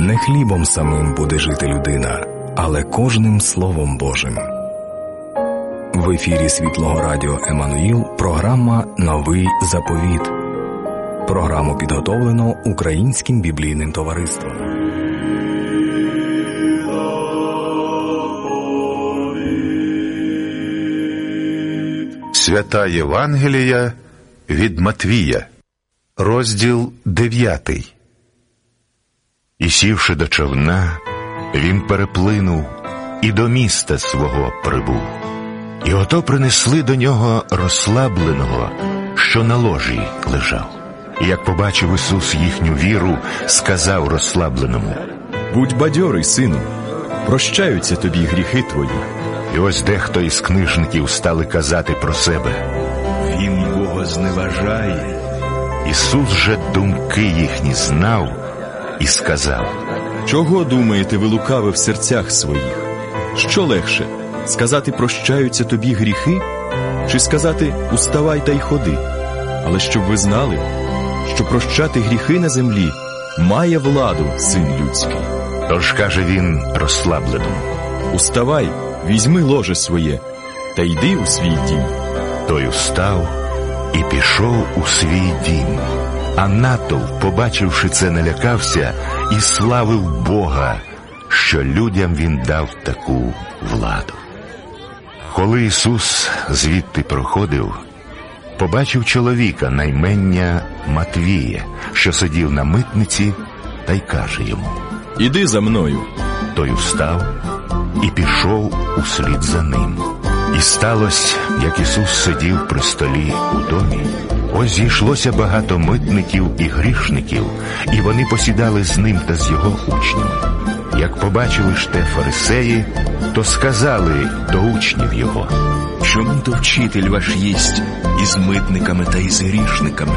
Не хлібом самим буде жити людина, але кожним Словом Божим. В ефірі Світлого Радіо Еммануїл програма «Новий заповіт». Програму підготовлено Українським біблійним товариством. Свята Євангелія від Матвія, розділ 9. І сівши до човна, він переплинув і до міста свого прибув. І ото принесли до нього розслабленого, що на ложі лежав. І як побачив Ісус їхню віру, сказав розслабленому: «Будь бадьорий, сину, прощаються тобі гріхи твої». І ось дехто із книжників стали казати про себе: «Він Бога зневажає». Ісус же думки їхні знав і сказав: «Чого думаєте ви лукаве в серцях своїх? Що легше, сказати прощаються тобі гріхи, чи сказати уставай та й ходи? Але щоб ви знали, що прощати гріхи на землі має владу Син людський». Тож каже він розслабленому: «Уставай, візьми ложе своє, та йди у свій дім». Той устав і пішов у свій дім. А натовп, побачивши це, налякався і славив Бога, що людям він дав таку владу. Коли Ісус звідти проходив, побачив чоловіка на ім'я Матвія, що сидів на митниці, та й каже йому: «Іди за мною». Той устав і пішов услід за ним. І сталося, як Ісус сидів при столі у домі, ось зійшлося багато митників і грішників, і вони посідали з ним та з його учнями. Як побачили ж те фарисеї, то сказали до учнів його: «Чому то вчитель ваш їсть із митниками та із грішниками?»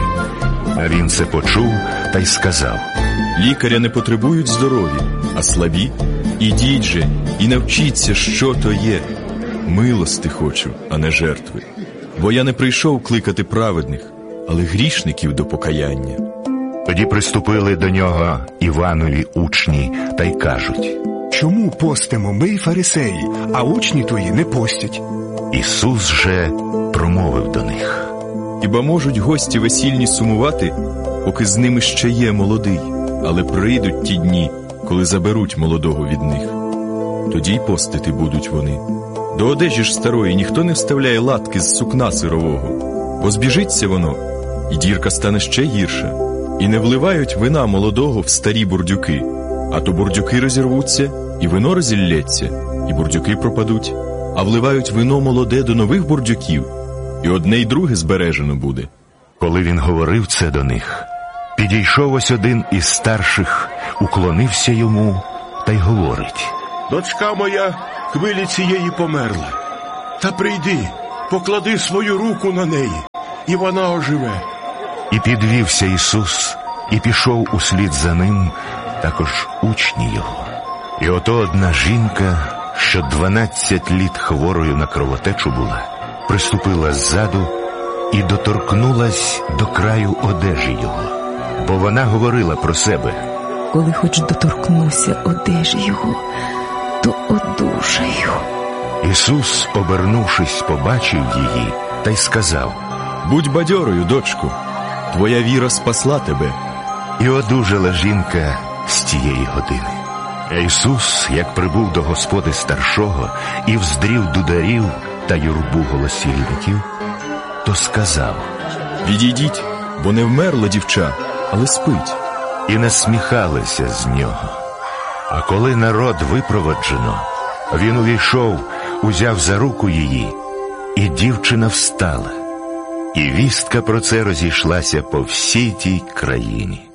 А він це почув та й сказав: «Лікаря не потребують здорові, а слабі. Ідіть же і навчіться, що то є. Милости хочу, а не жертви. Бо я не прийшов кликати праведних, але грішників до покаяння». Тоді приступили до нього Іванові учні та й кажуть: «Чому постимо ми й фарисеї, а учні твої не постять?» Ісус же промовив до них: «Хіба можуть гості весільні сумувати, поки з ними ще є молодий? Але прийдуть ті дні, коли заберуть молодого від них. Тоді й постити будуть вони. До одежі ж старої ніхто не вставляє латки з сукна сирового, бо збіжиться воно, і дірка стане ще гірша. І не вливають вина молодого в старі бурдюки, а то бурдюки розірвуться, і вино розіллється, і бурдюки пропадуть, а вливають вино молоде до нових бурдюків, і одне й друге збережено буде». Коли він говорив це до них, підійшов ось один із старших, уклонився йому та й говорить: «Дочка моя хвилі цієї померла. Та прийди, поклади свою руку на неї, і вона оживе». І підвівся Ісус, і пішов услід за ним, також учні його. І ото одна жінка, що 12 літ хворою на кровотечу була, приступила ззаду і доторкнулась до краю одежі його. Бо вона говорила про себе: «Коли хоч доторкнуся одежі його, то одужаю». Ісус, обернувшись, побачив її та й сказав: «Будь бадьорою, дочко, твоя віра спасла тебе». І одужала жінка з тієї години. А Ісус, як прибув до господи старшого і вздрів дударів та юрбу голосільників, то сказав: «Відійдіть, бо не вмерла дівча, але спить». І насміхалися з нього. А коли народ випроводжено, він увійшов, узяв за руку її, і дівчина встала. І вістка про це розійшлася по всій тій країні.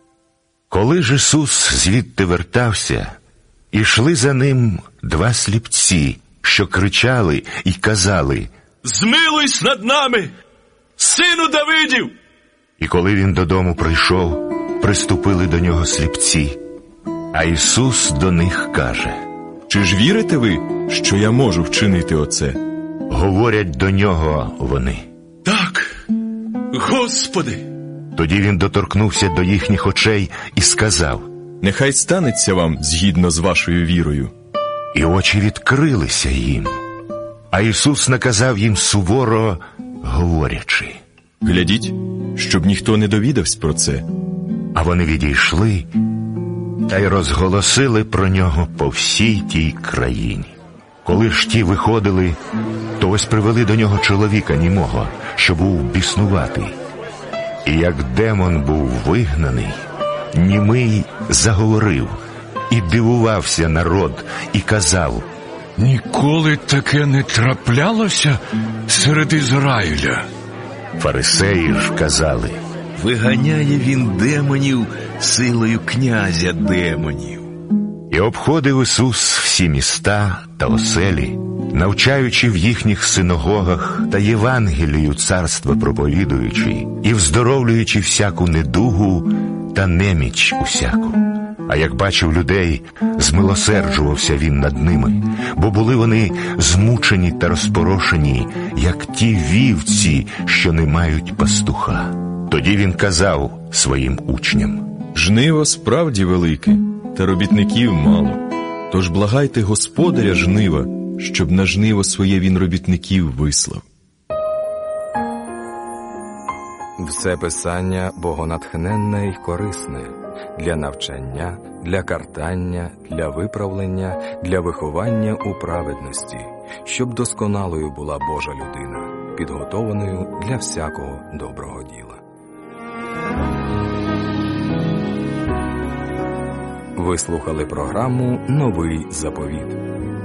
Коли ж Ісус звідти вертався, ішли за ним 2 сліпці, що кричали і казали: «Змилуйся над нами, сину Давидів!» І коли він додому прийшов, приступили до нього сліпці, а Ісус до них каже: «Чи ж вірите ви, що я можу вчинити оце?» Говорять до нього вони: «Так, Господи!» Тоді він доторкнувся до їхніх очей і сказав: Нехай станеться вам згідно з вашою вірою. І очі відкрилися їм. А Ісус наказав їм суворо, говорячи: Глядіть, щоб ніхто не довідався про це. А вони відійшли та й розголосили про нього по всій тій країні. Коли ж ті виходили, то ось привели до нього чоловіка німого, що був біснуватий. І як демон був вигнаний, німий заговорив, і дивувався народ, і казав: Ніколи таке не траплялося серед Ізраїля. Фарисеї ж казали: Виганяє він демонів силою князя демонів. І обходив Ісус всі міста та оселі, навчаючи в їхніх синагогах та Євангелію царства проповідуючи, і вздоровлюючи всяку недугу та неміч усяку. А як бачив людей, змилосерджувався він над ними, бо були вони змучені та розпорошені, як ті вівці, що не мають пастуха. Тоді він казав своїм учням: Жниво справді велике, та робітників мало. Тож благайте Господаря жнива, щоб на жниво своє він робітників вислав. Все писання богонатхненне й корисне для навчання, для картання, для виправлення, для виховання у праведності, щоб досконалою була Божа людина, підготованою для всякого доброго діла. Ви слухали програму «Новий заповіт».